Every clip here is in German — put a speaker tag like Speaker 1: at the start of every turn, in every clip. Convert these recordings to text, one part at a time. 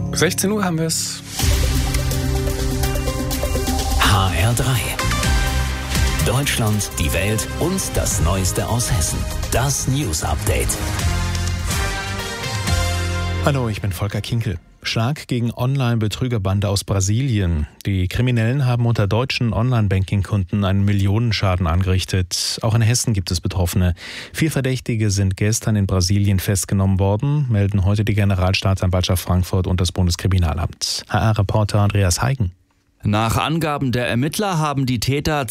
Speaker 1: 16 Uhr haben wir es.
Speaker 2: HR3. Deutschland, die Welt und das Neueste aus Hessen. Das News Update.
Speaker 3: Hallo, ich bin Volker Kinkel. Schlag gegen Online-Betrügerbande aus Brasilien. Die Kriminellen haben unter deutschen Online-Banking-Kunden einen Millionenschaden angerichtet. Auch in Hessen gibt es Betroffene. 4 Verdächtige sind gestern in Brasilien festgenommen worden, melden heute die Generalstaatsanwaltschaft Frankfurt und das Bundeskriminalamt. HR-Reporter Andreas Heigen.
Speaker 4: Nach Angaben der Ermittler haben die Täter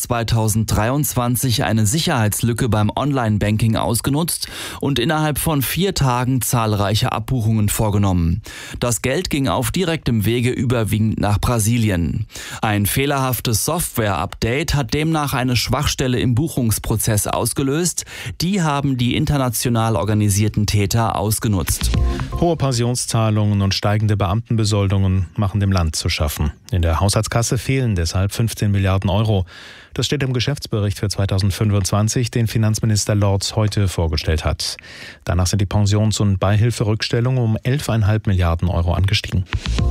Speaker 4: 2023 eine Sicherheitslücke beim Online-Banking ausgenutzt und innerhalb von 4 Tagen zahlreiche Abbuchungen vorgenommen. Das Geld ging auf direktem Wege überwiegend nach Brasilien. Ein fehlerhaftes Software-Update hat demnach eine Schwachstelle im Buchungsprozess ausgelöst. Die haben die international organisierten Täter ausgenutzt.
Speaker 3: Hohe Pensionszahlungen und steigende Beamtenbesoldungen machen dem Land zu schaffen. In der Haushaltskasse fehlen deshalb 15 Milliarden Euro. Das steht im Geschäftsbericht für 2025, den Finanzminister Lorz heute vorgestellt hat. Danach sind die Pensions- und Beihilferückstellungen um 11,5 Milliarden Euro angestiegen.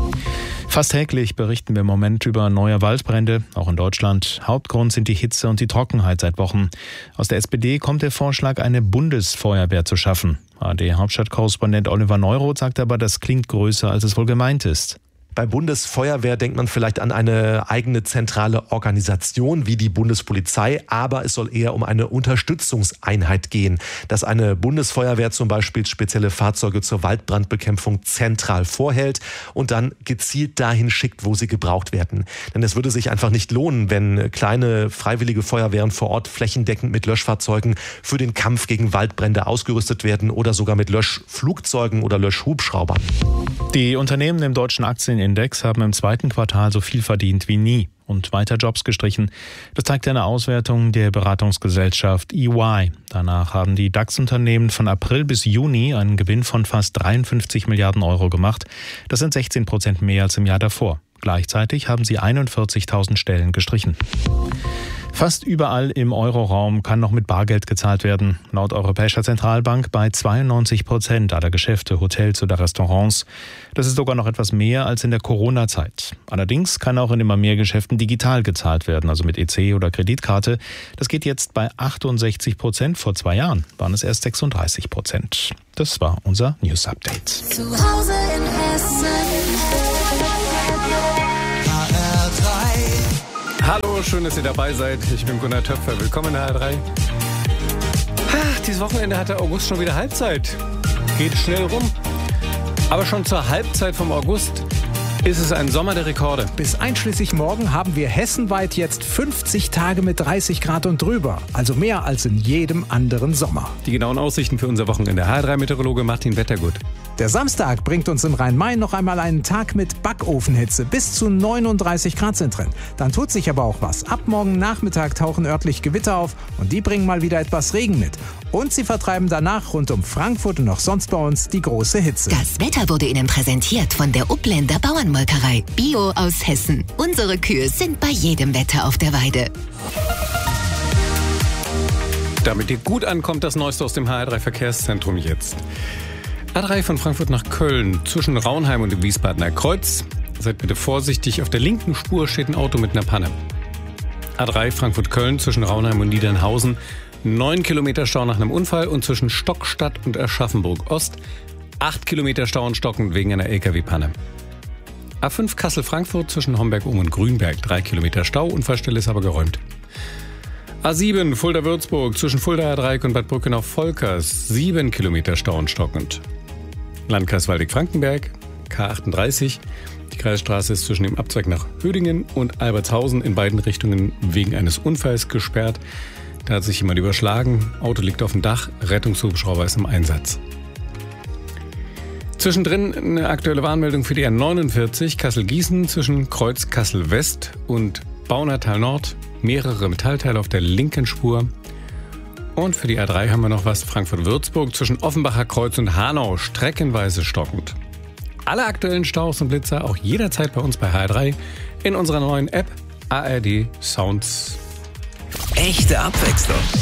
Speaker 3: Fast täglich berichten wir im Moment über neue Waldbrände, auch in Deutschland. Hauptgrund sind die Hitze und die Trockenheit seit Wochen. Aus der SPD kommt der Vorschlag, eine Bundesfeuerwehr zu schaffen. ARD-Hauptstadtkorrespondent Oliver Neuroth sagt aber, das klingt größer, als es wohl gemeint ist.
Speaker 5: Bei Bundesfeuerwehr denkt man vielleicht an eine eigene zentrale Organisation wie die Bundespolizei, aber es soll eher um eine Unterstützungseinheit gehen, dass eine Bundesfeuerwehr zum Beispiel spezielle Fahrzeuge zur Waldbrandbekämpfung zentral vorhält und dann gezielt dahin schickt, wo sie gebraucht werden. Denn es würde sich einfach nicht lohnen, wenn kleine freiwillige Feuerwehren vor Ort flächendeckend mit Löschfahrzeugen für den Kampf gegen Waldbrände ausgerüstet werden oder sogar mit Löschflugzeugen oder Löschhubschraubern.
Speaker 3: Die Unternehmen im deutschen Aktienindex haben im 2. Quartal so viel verdient wie nie und weiter Jobs gestrichen. Das zeigt eine Auswertung der Beratungsgesellschaft EY. Danach haben die DAX-Unternehmen von April bis Juni einen Gewinn von fast 53 Milliarden Euro gemacht. Das sind 16% mehr als im Jahr davor. Gleichzeitig haben sie 41.000 Stellen gestrichen. Fast überall im Euroraum kann noch mit Bargeld gezahlt werden. Laut Europäischer Zentralbank bei 92% aller Geschäfte, Hotels oder Restaurants. Das ist sogar noch etwas mehr als in der Corona-Zeit. Allerdings kann auch in immer mehr Geschäften digital gezahlt werden, also mit EC oder Kreditkarte. Das geht jetzt bei 68%. Vor 2 Jahren waren es erst 36%. Das war unser News Update.
Speaker 6: Zu Hause in Hessen.
Speaker 1: Hallo, schön, dass ihr dabei seid. Ich bin Gunnar Töpfer. Willkommen in der HR3. Dieses Wochenende hat der August schon wieder Halbzeit. Geht schnell rum. Aber schon zur Halbzeit vom August ist es ein Sommer der Rekorde.
Speaker 7: Bis einschließlich morgen haben wir hessenweit jetzt 50 Tage mit 30 Grad und drüber. Also mehr als in jedem anderen Sommer.
Speaker 1: Die genauen Aussichten für unser Wochenende. HR3-Meteorologe Martin Wettergut.
Speaker 7: Der Samstag bringt uns im Rhein-Main noch einmal einen Tag mit Backofenhitze. Bis zu 39 Grad sind drin. Dann tut sich aber auch was. Ab morgen Nachmittag tauchen örtlich Gewitter auf und die bringen mal wieder etwas Regen mit. Und sie vertreiben danach rund um Frankfurt und auch sonst bei uns die große Hitze.
Speaker 8: Das Wetter wurde Ihnen präsentiert von der Upländer Bauernmolkerei. Bio aus Hessen. Unsere Kühe sind bei jedem Wetter auf der Weide.
Speaker 1: Damit ihr gut ankommt, das Neueste aus dem HR3-Verkehrszentrum jetzt. A3 von Frankfurt nach Köln zwischen Raunheim und dem Wiesbadener Kreuz. Seid bitte vorsichtig, auf der linken Spur steht ein Auto mit einer Panne. A3 Frankfurt-Köln zwischen Raunheim und Niedernhausen. 9 Kilometer Stau nach einem Unfall und zwischen Stockstadt und Aschaffenburg-Ost 8 Kilometer Stau und stockend wegen einer LKW-Panne. A5 Kassel-Frankfurt zwischen Homberg-Ohm und Grünberg 3 Kilometer Stau, Unfallstelle ist aber geräumt. A7 Fulda-Würzburg zwischen Fuldaer Dreieck und Bad Brückenau-Volkers 7 Kilometer Stau und stockend. Landkreis Waldeck-Frankenberg K38. Die Kreisstraße ist zwischen dem Abzweig nach Hödingen und Albertshausen in beiden Richtungen wegen eines Unfalls gesperrt. Da hat sich jemand überschlagen, Auto liegt auf dem Dach, Rettungshubschrauber ist im Einsatz. Zwischendrin eine aktuelle Warnmeldung für die R49 Kassel-Gießen zwischen Kreuz Kassel-West und Baunatal Nord. Mehrere Metallteile auf der linken Spur. Und für die A3 haben wir noch was. Frankfurt-Würzburg zwischen Offenbacher Kreuz und Hanau streckenweise stockend. Alle aktuellen Staus und Blitzer auch jederzeit bei uns bei HR3 in unserer neuen App ARD Sounds.
Speaker 2: Echte Abwechslung.